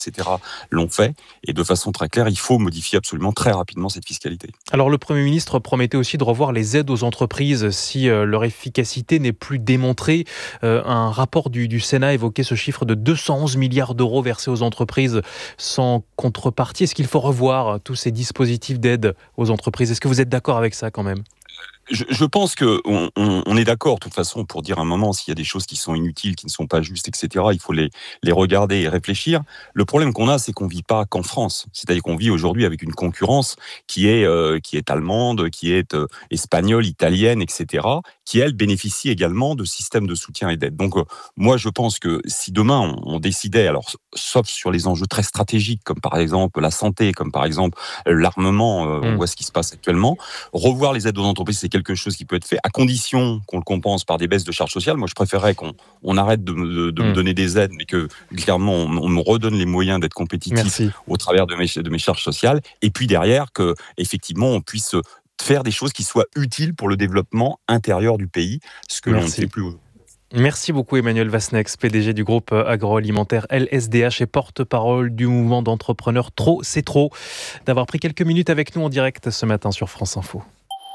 etc. l'ont fait. Et de façon très claire, il faut modifier absolument très rapidement cette fiscalité. Alors le Premier ministre promettait aussi de revoir les aides aux entreprises si leur efficacité n'est plus démontrée. Un rapport du Sénat évoquait ce chiffre de 211 milliards d'euros versés aux entreprises sans contrepartie. Est-ce qu'il faut revoir tous ces dispositifs d'aide aux entreprises ? Est-ce que vous êtes d'accord avec ça quand même ? Je pense qu'on est d'accord, de toute façon, pour dire un moment s'il y a des choses qui sont inutiles, qui ne sont pas justes, etc. Il faut les regarder et réfléchir. Le problème qu'on a, c'est qu'on vit pas qu'en France. C'est-à-dire qu'on vit aujourd'hui avec une concurrence qui est allemande, qui est espagnole, italienne, etc. Qui, elle, bénéficie également de systèmes de soutien et d'aide. Donc, moi, je pense que si demain, on décidait, alors, sauf sur les enjeux très stratégiques, comme par exemple la santé, comme par exemple l'armement, on voit ce qui se passe actuellement, revoir les aides aux entreprises, c'est quelque chose qui peut être fait, à condition qu'on le compense par des baisses de charges sociales. Moi, je préférerais qu'on arrête de me donner des aides, mais que, clairement, on me redonne les moyens d'être compétitif au travers de mes charges sociales. Et puis derrière, que effectivement, on puisse faire des choses qui soient utiles pour le développement intérieur du pays, ce que l'on ne fait plus. Merci beaucoup Emmanuel Vasnex, PDG du groupe agroalimentaire LSDH et porte-parole du mouvement d'entrepreneurs Trop, c'est trop, d'avoir pris quelques minutes avec nous en direct ce matin sur France Info.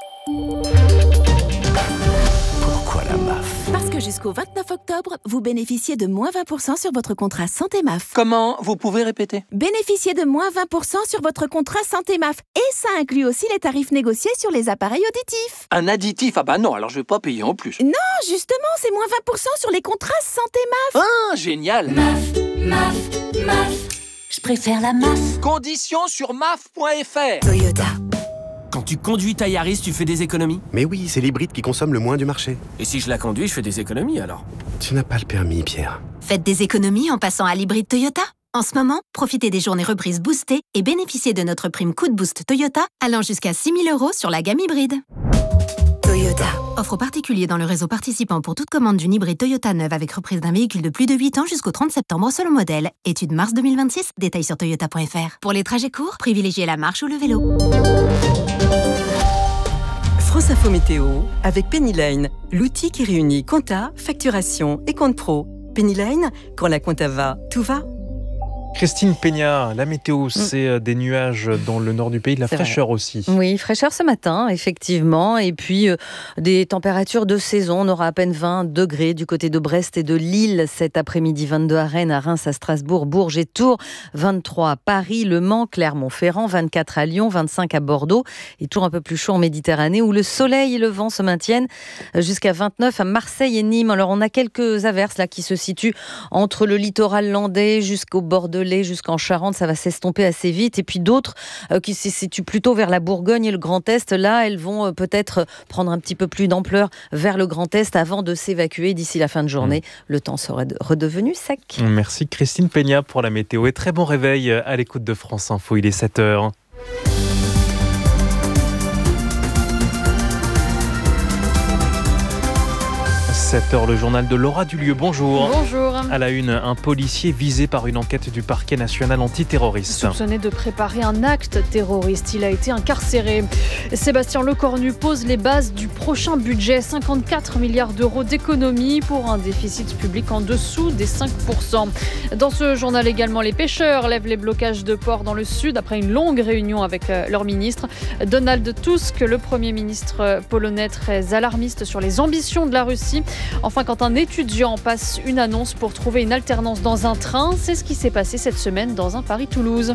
Pourquoi la MAF ? Parce que jusqu'au 29 octobre, vous bénéficiez de moins 20% sur votre contrat Santé MAF. Comment ? Vous pouvez répéter ? Bénéficiez de moins 20% sur votre contrat Santé MAF. Et ça inclut aussi les tarifs négociés sur les appareils auditifs. Un additif ? Ah bah non, alors je vais pas payer en plus. Non, justement, c'est moins 20% sur les contrats Santé MAF. Ah, génial ! MAF. Je préfère la MAF. Conditions sur maf.fr. Toyota. Quand tu conduis ta Yaris, tu fais des économies ? Mais oui, c'est l'hybride qui consomme le moins du marché. Et si je la conduis, je fais des économies alors ? Tu n'as pas le permis, Pierre. Faites des économies en passant à l'hybride Toyota. En ce moment, profitez des journées reprises boostées et bénéficiez de notre prime Coup de Boost Toyota allant jusqu'à 6 000 € sur la gamme hybride. Toyota. Offre aux particuliers dans le réseau participant pour toute commande d'une hybride Toyota neuve avec reprise d'un véhicule de plus de 8 ans jusqu'au 30 septembre selon modèle. Étude mars 2026, détails sur toyota.fr. Pour les trajets courts, privilégiez la marche ou le vélo. France Info Météo avec Pennyline, l'outil qui réunit compta, facturation et compte pro. Pennyline, quand la compta va, tout va. Christine Peña, la météo, c'est des nuages dans le nord du pays, de la fraîcheur aussi. Oui, fraîcheur ce matin, effectivement. Et puis, des températures de saison. On aura à peine 20 degrés du côté de Brest et de Lille cet après-midi. 22 à Rennes, à Reims, à Strasbourg, Bourges et Tours. 23 à Paris, Le Mans, Clermont-Ferrand. 24 à Lyon, 25 à Bordeaux. Et toujours un peu plus chaud en Méditerranée, où le soleil et le vent se maintiennent. Jusqu'à 29 à Marseille et Nîmes. Alors, on a quelques averses là qui se situent entre le littoral landais jusqu'au Bordelais, jusqu'en Charente, ça va s'estomper assez vite. Et puis d'autres qui se situent plutôt vers la Bourgogne et le Grand Est, là, elles vont peut-être prendre un petit peu plus d'ampleur vers le Grand Est avant de s'évacuer d'ici la fin de journée. Le temps sera redevenu sec. Merci Christine Peña pour la météo et très bon réveil à l'écoute de France Info. Il est 7h. 7h, le journal de Laura Dulieu. Bonjour. Bonjour. À la une, un policier visé par une enquête du parquet national antiterroriste. Soupçonné de préparer un acte terroriste, il a été incarcéré. Sébastien Lecornu pose les bases du prochain budget. 54 milliards d'euros d'économies pour un déficit public en dessous des 5%. Dans ce journal également, les pêcheurs lèvent les blocages de ports dans le sud après une longue réunion avec leur ministre. Donald Tusk, le Premier ministre polonais, très alarmiste sur les ambitions de la Russie. Enfin, quand un étudiant passe une annonce pour trouver une alternance dans un train, c'est ce qui s'est passé cette semaine dans un Paris-Toulouse.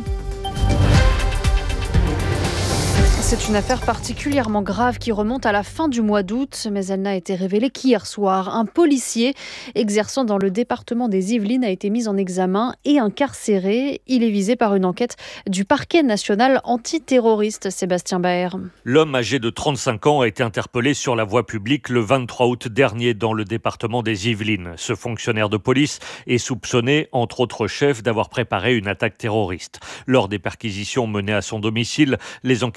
C'est une affaire particulièrement grave qui remonte à la fin du mois d'août, mais elle n'a été révélée qu'hier soir. Un policier exerçant dans le département des Yvelines a été mis en examen et incarcéré. Il est visé par une enquête du parquet national antiterroriste, Sébastien Baer. L'homme âgé de 35 ans a été interpellé sur la voie publique le 23 août dernier dans le département des Yvelines. Ce fonctionnaire de police est soupçonné, entre autres chefs, d'avoir préparé une attaque terroriste. Lors des perquisitions menées à son domicile, les enquêteurs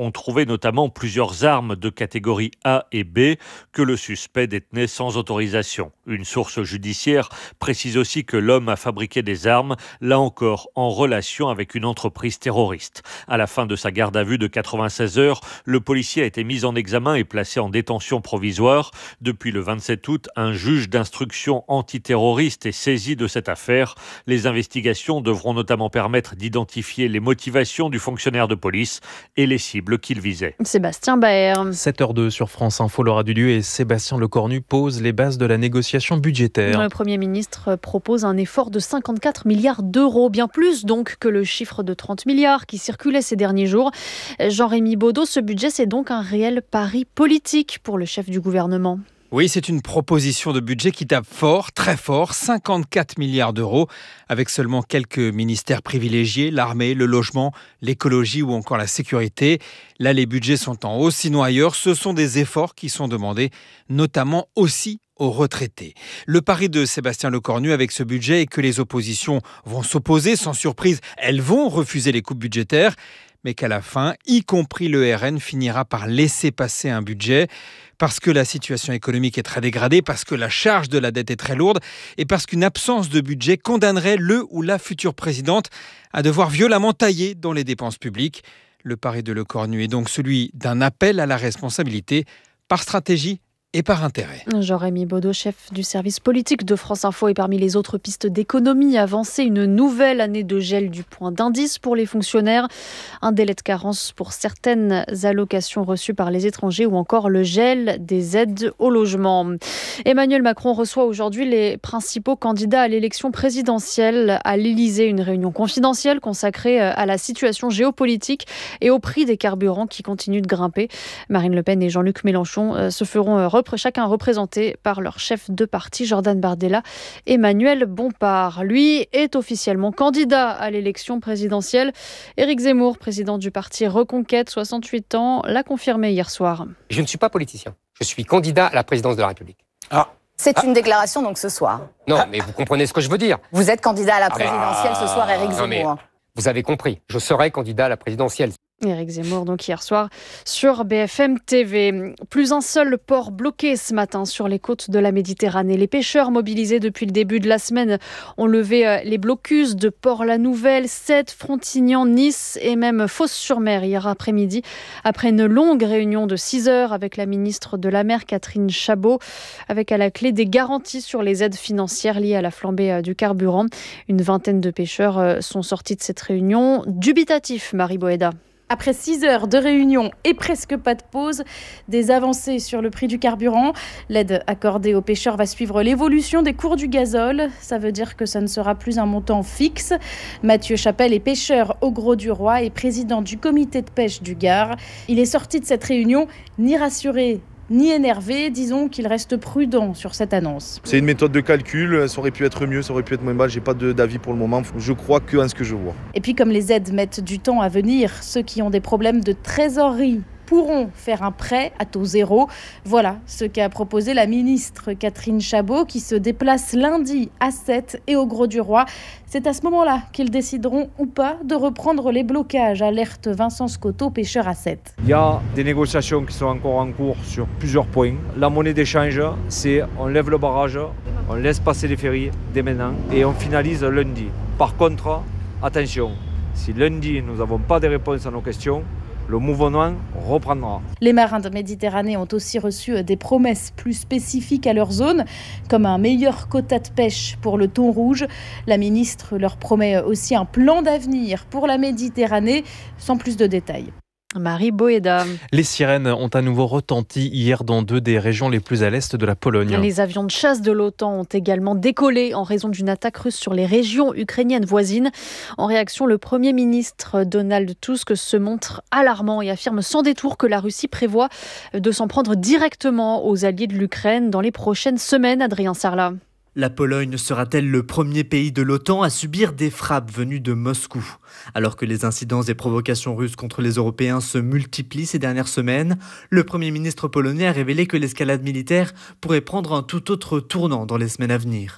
ont trouvé notamment plusieurs armes de catégorie A et B que le suspect détenait sans autorisation. Une source judiciaire précise aussi que l'homme a fabriqué des armes, là encore en relation avec une entreprise terroriste. À la fin de sa garde à vue de 96 heures, le policier a été mis en examen et placé en détention provisoire. Depuis le 27 août, un juge d'instruction antiterroriste est saisi de cette affaire. Les investigations devront notamment permettre d'identifier les motivations du fonctionnaire de police et les cibles qu'il visait. Sébastien Baer. 7h02 sur France Info, Laura Dulieu et Sébastien Lecornu posent les bases de la négociation budgétaire. Le Premier ministre propose un effort de 54 milliards d'euros, bien plus donc que le chiffre de 30 milliards qui circulait ces derniers jours. Jean-Rémy Baudot, ce budget, c'est donc un réel pari politique pour le chef du gouvernement. Oui, c'est une proposition de budget qui tape fort, très fort, 54 milliards d'euros, avec seulement quelques ministères privilégiés, l'armée, le logement, l'écologie ou encore la sécurité. Là, les budgets sont en hausse, sinon ailleurs, ce sont des efforts qui sont demandés, notamment aussi aux retraités. Le pari de Sébastien Lecornu avec ce budget est que les oppositions vont s'opposer, sans surprise, elles vont refuser les coupes budgétaires, mais qu'à la fin, y compris le RN finira par laisser passer un budget parce que la situation économique est très dégradée, parce que la charge de la dette est très lourde et parce qu'une absence de budget condamnerait le ou la future présidente à devoir violemment tailler dans les dépenses publiques. Le pari de Lecornu est donc celui d'un appel à la responsabilité par stratégie et par intérêt. Jean-Rémy Baudot, chef du service politique de France Info, et parmi les autres pistes d'économie avancées, une nouvelle année de gel du point d'indice pour les fonctionnaires, un délai de carence pour certaines allocations reçues par les étrangers ou encore le gel des aides au logement. Emmanuel Macron reçoit aujourd'hui les principaux candidats à l'élection présidentielle à l'Élysée, une réunion confidentielle consacrée à la situation géopolitique et au prix des carburants qui continuent de grimper. Marine Le Pen et Jean-Luc Mélenchon se feront chacun représenté par leur chef de parti, Jordan Bardella. Emmanuel Bompard, lui, est officiellement candidat à l'élection présidentielle. Éric Zemmour, président du parti Reconquête, 68 ans, l'a confirmé hier soir. Je ne suis pas politicien. Je suis candidat à la présidence de la République. C'est une déclaration donc ce soir. Non, mais vous comprenez ce que je veux dire. Vous êtes candidat à la présidentielle ce soir, Éric Zemmour. Vous avez compris, je serai candidat à la présidentielle. Éric Zemmour, donc hier soir, sur BFM TV. Plus un seul port bloqué ce matin sur les côtes de la Méditerranée. Les pêcheurs mobilisés depuis le début de la semaine ont levé les blocus de Port-la-Nouvelle, Sète, Frontignan, Nice et même Fos-sur-Mer hier après-midi. Après une longue réunion de 6 heures avec la ministre de la Mer, Catherine Chabot, avec à la clé des garanties sur les aides financières liées à la flambée du carburant. Une vingtaine de pêcheurs sont sortis de cette réunion. Dubitatif, Marie Boéda. Après 6 heures de réunion et presque pas de pause, des avancées sur le prix du carburant. L'aide accordée aux pêcheurs va suivre l'évolution des cours du gazole. Ça veut dire que ça ne sera plus un montant fixe. Mathieu Chapelle est pêcheur au Grau-du-Roi et président du comité de pêche du Gard. Il est sorti de cette réunion ni rassuré ni énervé, disons qu'il reste prudent sur cette annonce. C'est une méthode de calcul, ça aurait pu être mieux, ça aurait pu être moins mal, j'ai pas d'avis pour le moment, je crois que en ce que je vois. Et puis comme les aides mettent du temps à venir, ceux qui ont des problèmes de trésorerie pourront faire un prêt à taux zéro. Voilà ce qu'a proposé la ministre Catherine Chabot qui se déplace lundi à Sète et au Grau-du-Roi. C'est à ce moment-là qu'ils décideront ou pas de reprendre les blocages, alerte Vincent Scotto, pêcheur à Sète. Il y a des négociations qui sont encore en cours sur plusieurs points. La monnaie d'échange, c'est on lève le barrage, on laisse passer les ferries dès maintenant et on finalise lundi. Par contre, attention, si lundi nous n'avons pas de réponses à nos questions, le mouvement reprendra. Les marins de Méditerranée ont aussi reçu des promesses plus spécifiques à leur zone, comme un meilleur quota de pêche pour le thon rouge. La ministre leur promet aussi un plan d'avenir pour la Méditerranée, sans plus de détails. Marie Boéda. Les sirènes ont à nouveau retenti hier dans 2 des régions les plus à l'est de la Pologne. Les avions de chasse de l'OTAN ont également décollé en raison d'une attaque russe sur les régions ukrainiennes voisines. En réaction, le Premier ministre Donald Tusk se montre alarmant et affirme sans détour que la Russie prévoit de s'en prendre directement aux alliés de l'Ukraine dans les prochaines semaines. Adrien Sarlat. La Pologne sera-t-elle le premier pays de l'OTAN à subir des frappes venues de Moscou ? Alors que les incidents et provocations russes contre les Européens se multiplient ces dernières semaines, le Premier ministre polonais a révélé que l'escalade militaire pourrait prendre un tout autre tournant dans les semaines à venir.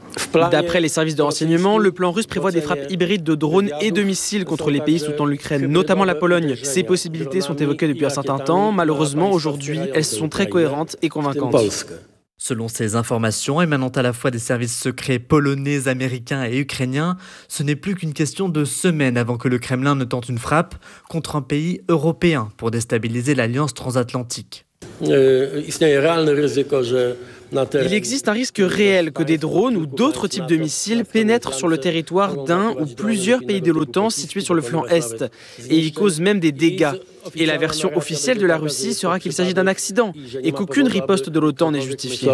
D'après les services de renseignement, le plan russe prévoit des frappes hybrides de drones et de missiles contre les pays soutenant l'Ukraine, notamment la Pologne. Ces possibilités sont évoquées depuis un certain temps. Malheureusement, aujourd'hui, elles sont très cohérentes et convaincantes. Selon ces informations émanant à la fois des services secrets polonais, américains et ukrainiens, ce n'est plus qu'une question de semaines avant que le Kremlin ne tente une frappe contre un pays européen pour déstabiliser l'alliance transatlantique. Il existe un risque réel que des drones ou d'autres types de missiles pénètrent sur le territoire d'un ou plusieurs pays de l'OTAN situés sur le flanc Est, et ils causent même des dégâts. Et la version officielle de la Russie sera qu'il s'agit d'un accident et qu'aucune riposte de l'OTAN n'est justifiée.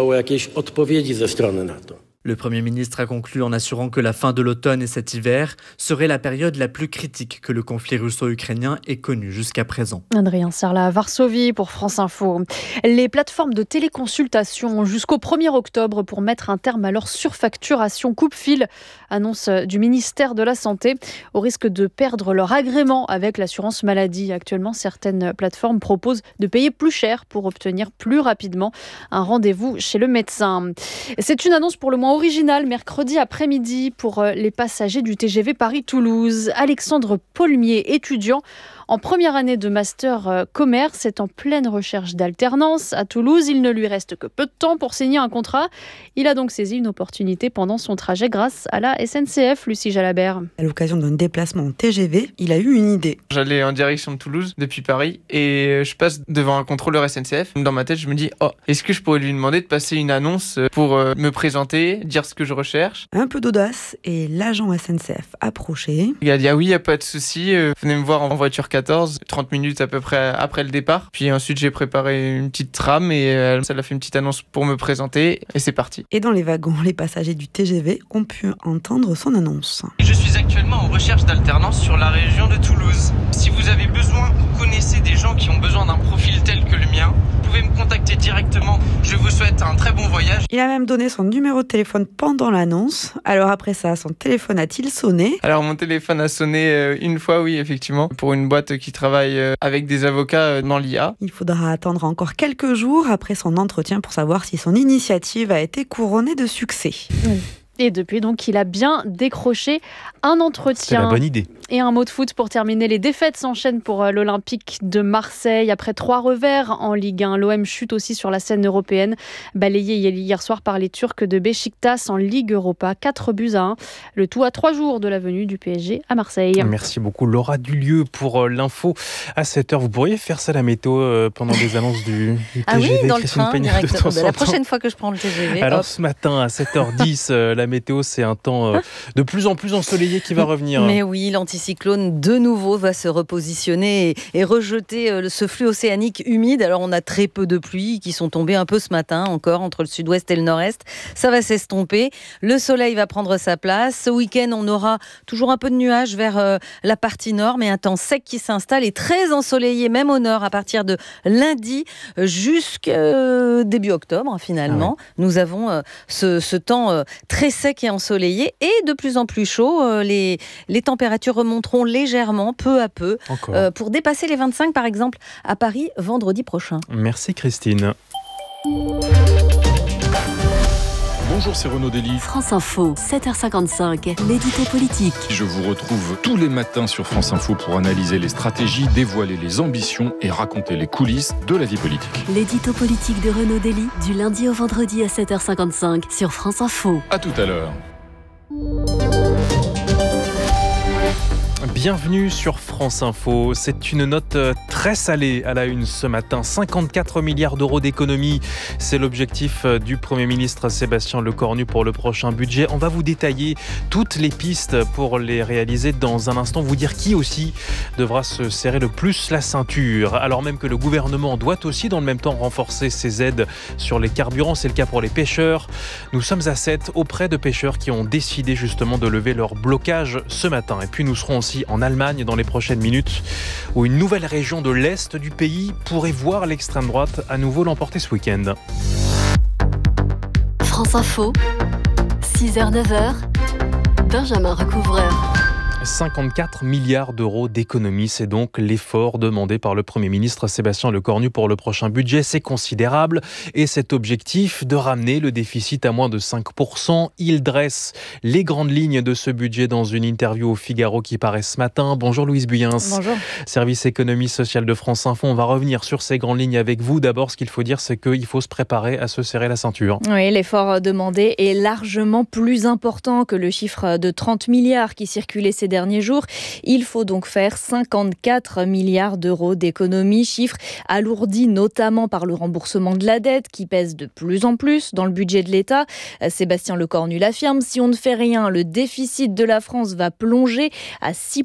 Le Premier ministre a conclu en assurant que la fin de l'automne et cet hiver serait la période la plus critique que le conflit russo-ukrainien ait connue jusqu'à présent. Adrien Serla à Varsovie pour France Info. Les plateformes de téléconsultation ont jusqu'au 1er octobre pour mettre un terme à leur surfacturation coupe-fil, annonce du ministère de la Santé, au risque de perdre leur agrément avec l'assurance maladie. Actuellement, certaines plateformes proposent de payer plus cher pour obtenir plus rapidement un rendez-vous chez le médecin. C'est une annonce pour le moins originale mercredi après-midi pour les passagers du TGV Paris-Toulouse. Alexandre Paulmier, étudiant en première année de master commerce, est en pleine recherche d'alternance à Toulouse. Il ne lui reste que peu de temps pour signer un contrat. Il a donc saisi une opportunité pendant son trajet grâce à la SNCF. Lucie Jalabert. À l'occasion d'un déplacement en TGV, il a eu une idée. J'allais en direction de Toulouse depuis Paris et je passe devant un contrôleur SNCF. Dans ma tête, je me dis est-ce que je pourrais lui demander de passer une annonce pour me présenter, dire ce que je recherche. Un peu d'audace et l'agent SNCF approché. Il a dit oui, il n'y a pas de souci, venez me voir en voiture 14, 30 minutes à peu près après le départ. Puis ensuite, j'ai préparé une petite trame et elle a fait une petite annonce pour me présenter et c'est parti. Et dans les wagons, les passagers du TGV ont pu entendre son annonce. Je suis actuellement en recherche d'alternance sur la région de Toulouse. Si vous avez besoin ou connaissez des gens qui ont besoin d'un profil tel que le mien, vous pouvez me contacter directement. Je vous souhaite un très bon voyage. Il a même donné son numéro de téléphone pendant l'annonce. Alors après ça, son téléphone a-t-il sonné ? Alors mon téléphone a sonné une fois, oui, effectivement, pour une boîte qui travaille avec des avocats dans l'IA. Il faudra attendre encore quelques jours après son entretien pour savoir si son initiative a été couronnée de succès. Et depuis, donc, il a bien décroché un entretien. C'est la bonne idée. Et un mot de foot pour terminer. Les défaites s'enchaînent pour l'Olympique de Marseille. Après 3 revers en Ligue 1, l'OM chute aussi sur la scène européenne. Balayé hier soir par les Turcs de Beşiktaş en Ligue Europa. 4-1. Le tout à 3 jours de la venue du PSG à Marseille. Merci beaucoup Laura Dulieu pour l'info à 7h. Vous pourriez faire ça la météo pendant les annonces du TGV. Ah oui, dans le Christine train, Peignard, direct. La prochaine fois que je prends le TGV. Alors ce matin à 7h10, la météo, c'est un temps de plus en plus ensoleillé qui va revenir. Mais oui, l'anticyclone de nouveau va se repositionner et rejeter ce flux océanique humide. Alors on a très peu de pluie qui sont tombées un peu ce matin encore entre le sud-ouest et le nord-est. Ça va s'estomper. Le soleil va prendre sa place. Ce week-end, on aura toujours un peu de nuages vers la partie nord, mais un temps sec qui s'installe et très ensoleillé même au nord à partir de lundi jusqu'à début octobre finalement. Ah ouais. Nous avons ce temps très sec et ensoleillé et de plus en plus chaud. Les températures remonteront légèrement, peu à peu, pour dépasser les 25 par exemple à Paris vendredi prochain. Merci Christine. Bonjour, c'est Renaud Dely. France Info, 7h55, l'édito politique. Je vous retrouve tous les matins sur France Info pour analyser les stratégies, dévoiler les ambitions et raconter les coulisses de la vie politique. L'édito politique de Renaud Dely, du lundi au vendredi à 7h55 sur France Info. À tout à l'heure. Bienvenue sur France Info. C'est une note très salée à la une ce matin. 54 milliards d'euros d'économies. C'est l'objectif du Premier ministre Sébastien Lecornu pour le prochain budget. On va vous détailler toutes les pistes pour les réaliser dans un instant. Vous dire qui aussi devra se serrer le plus la ceinture. Alors même que le gouvernement doit aussi dans le même temps renforcer ses aides sur les carburants. C'est le cas pour les pêcheurs. Nous sommes à 7 auprès de pêcheurs qui ont décidé justement de lever leur blocage ce matin. Et puis nous serons aussi en Allemagne dans les prochaines minutes, où une nouvelle région de l'Est du pays pourrait voir l'extrême droite à nouveau l'emporter ce week-end. France Info, 6h-9h, Benjamin Recouvreur. 54 milliards d'euros d'économies, c'est donc l'effort demandé par le Premier ministre Sébastien Lecornu pour le prochain budget. C'est considérable et cet objectif de ramener le déficit à moins de 5%, il dresse les grandes lignes de ce budget dans une interview au Figaro qui paraît ce matin. Bonjour Louise Buyens. Bonjour. Service économie sociale de France Info. On va revenir sur ces grandes lignes avec vous. D'abord, ce qu'il faut dire, c'est qu'il faut se préparer à se serrer la ceinture. Oui, l'effort demandé est largement plus important que le chiffre de 30 milliards qui circulait ces derniers jours. Il faut donc faire 54 milliards d'euros d'économies, chiffre alourdi notamment par le remboursement de la dette qui pèse de plus en plus dans le budget de l'État. Sébastien Lecornu l'affirme, si on ne fait rien, le déficit de la France va plonger à 6%